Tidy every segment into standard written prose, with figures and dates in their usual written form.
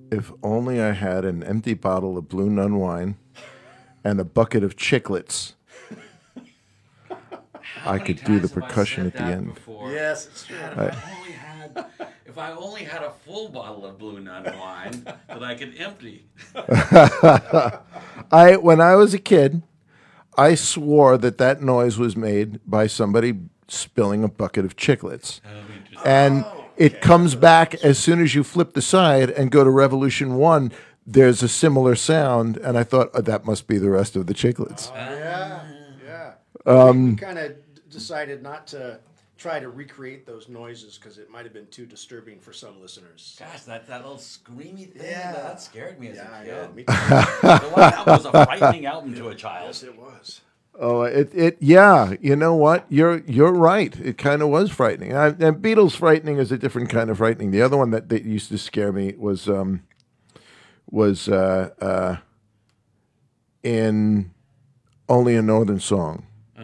If only I had an empty bottle of Blue Nun wine and a bucket of chiclets, How I many could do the times have I percussion said at the that end. before? Yes, it's true. Man, if I only had a full bottle of Blue Nun wine that I could empty. When I was a kid, I swore that noise was made by somebody spilling a bucket of chiclets. And it comes back as soon as you flip the side and go to Revolution 1. There's a similar sound, and I thought, oh, that must be the rest of the chiclets. Yeah, yeah. We kind of decided not to try to recreate those noises because it might have been too disturbing for some listeners. Gosh, that little screamy thing, Yeah. that scared me as Yeah, a I kid. know. Me too. The White Album was a frightening album to a child. Yes, it was. Oh, yeah. You know what? You're right. It kind of was frightening. And Beatles frightening is a different kind of frightening. The other one that used to scare me was in Only a Northern Song.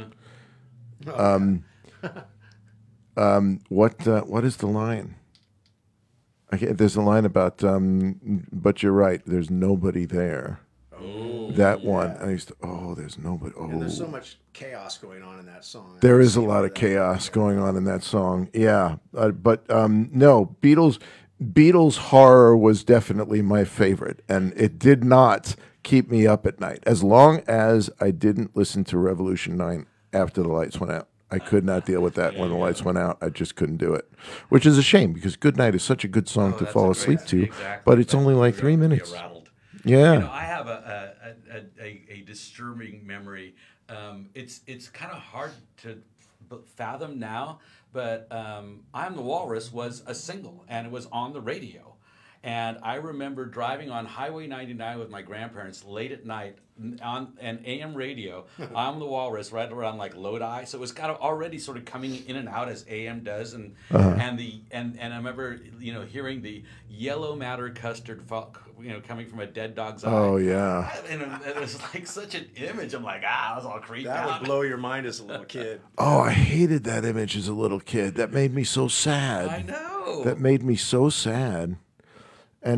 What is the line? There's a line about, but you're right. There's nobody there. That one. I used to. Oh, there's nobody. Oh, And there's so much chaos going on in that song. there is a lot of chaos going on in that song. Yeah, but no, Beatles horror was definitely my favorite, and it did not keep me up at night as long as I didn't listen to Revolution 9 after the lights went out. I could not deal with that when the lights went out. I just couldn't do it, which is a shame because Good Night is such a good song to That's fall a asleep great- to, exactly. but it's But only like you're 3 gonna be minutes. rattled. Yeah. You know, I have a disturbing memory. It's kind of hard to fathom now, but "I'm the Walrus" was a single and it was on the radio. And I remember driving on Highway 99 with my grandparents late at night on an AM radio. I'm the Walrus right around like Lodi, so it was kind of already sort of coming in and out as AM does, and I remember hearing the yellow matter custard coming from a dead dog's eye. Oh yeah. And it was like such an image. I'm like, I was all creeped That out. would blow your mind as a little kid. Oh, I hated that image as a little kid. That made me so sad. I know. That made me so sad. And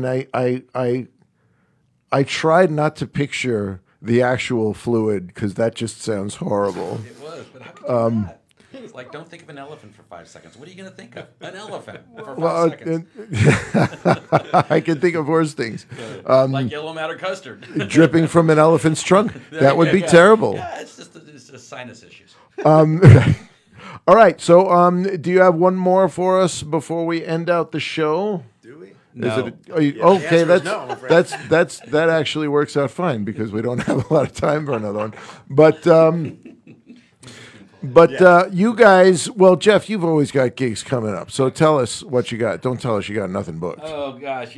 I tried not to picture the actual fluid because that just sounds horrible. It was, but how could you not? It's like, don't think of an elephant for 5 seconds. What are you going to think of? An elephant for 5 seconds. I can think of worse things. Like yellow matter custard. Dripping from an elephant's trunk. That would be Yeah. terrible. Yeah, it's just sinus issues. All right. So, do you have one more for us before we end out the show? Do we? No. Okay, The answer is no, I'm afraid. that actually works out fine because we don't have a lot of time for another one. But you guys, well, Jeff, you've always got gigs coming up. So tell us what you got. Don't tell us you got nothing booked. Oh gosh,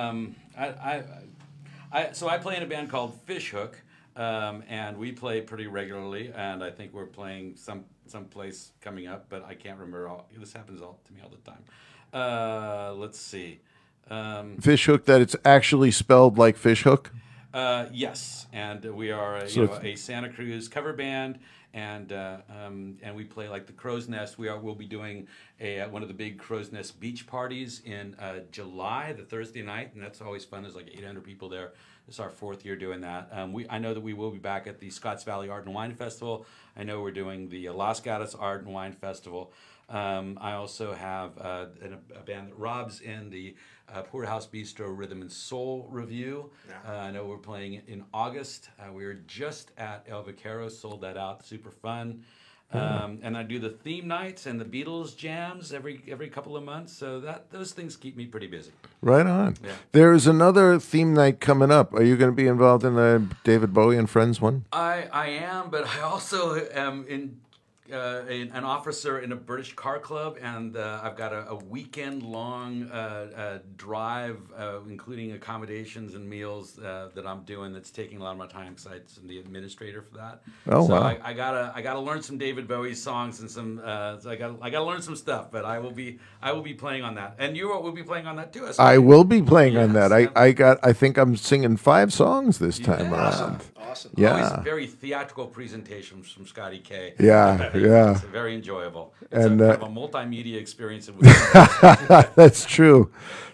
I play in a band called Fishhook, and we play pretty regularly. And I think we're playing some place coming up, but I can't remember. This happens to me all the time. Let's see. Fish hook, that it's actually spelled like fish hook. Yes, and we are a Santa Cruz cover band, and we play like the Crow's Nest. We'll be doing one of the big Crow's Nest beach parties in July, the Thursday night, and that's always fun. There's like 800 people there. It's our 4th year doing that. I know that we will be back at the Scotts Valley Art and Wine Festival. I know we're doing the Los Gatos Art and Wine Festival. I also have a band that robs in the Poorhouse Bistro Rhythm and Soul Review. I know we're playing in August. We were just at El Vaquero, sold that out, super fun. And I do the theme nights and the Beatles jams every couple of months, so those things keep me pretty busy. Right on. Yeah. There's another theme night coming up. Are you going to be involved in the David Bowie and Friends one? I am, but I also am an officer in a British car club, and I've got a weekend-long drive, including accommodations and meals that I'm doing. That's taking a lot of my time because I'm the administrator for that. Oh, so wow. I gotta learn some David Bowie songs and some. So I gotta learn some stuff. But I will be playing on that, and you will be playing on that too. I will be playing on that. Yes. I think I'm singing 5 songs this time around. Awesome. Yeah. Always very theatrical presentations from Scotty K. Yeah, yeah. It's very enjoyable. It's And, kind of a multimedia experience. That's true.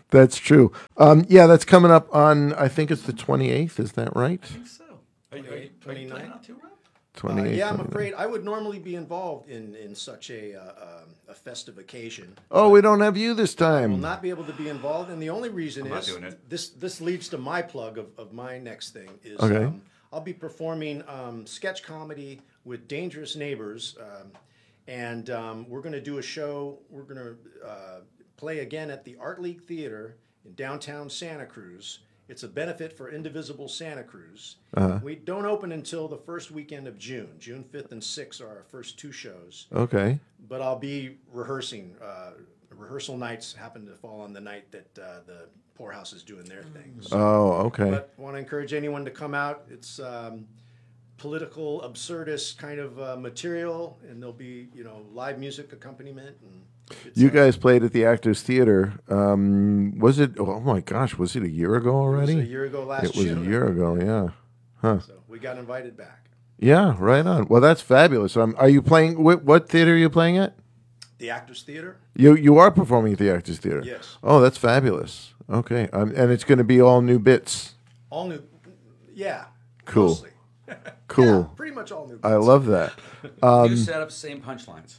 That's true. Yeah, that's coming up on, I think it's the 28th. Is that right? I think so. Are you 29? planning out too, Rob? 28th. Yeah, I'm afraid I would normally be involved in such a festive occasion. Oh, we don't have you this Will time. not be able to be involved, and the only reason not is doing it. this leads to my plug of my next thing is Okay. I'll be performing sketch comedy with Dangerous Neighbors, and we're going to do a show. We're going to play again at the Art League Theater in downtown Santa Cruz. It's a benefit for Indivisible Santa Cruz. We don't open until the first weekend of June. June 5th and 6th are our first two shows. Okay. But I'll be rehearsing. Rehearsal nights happen to fall on the night that the Poorhouse is doing their thing. So, Oh, okay. but want to encourage anyone to come out. It's political, absurdist kind of material, and there'll be live music accompaniment. And it's, You guys played at the Actors Theater. Was it? Oh my gosh, was it a year ago it was already? a year ago last It was June. a year ago. Yeah. So we got invited back. Yeah. Right on. Well, that's fabulous. Are you playing? What theater are you playing at? The Actors Theater. You are performing at the Actors Theater. Yes. Oh, that's fabulous. Okay. And it's going to be all new bits. All new. Yeah. Cool. Mostly. Cool. Yeah, pretty much all new. I love that. New setup, same punchlines.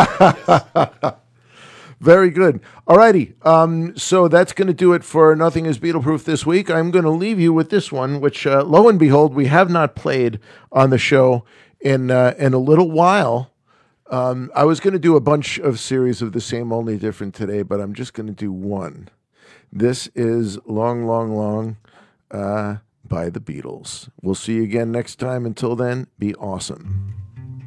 Very good. Alrighty. So that's going to do it for Nothing is Beetle-Proof this week. I'm going to leave you with this one, which, lo and behold, we have not played on the show in a little while. I was going to do a bunch of series of the same, only different today, but I'm just going to do one. This is Long, Long, Long by the Beatles. We'll see you again next time. Until then, be awesome.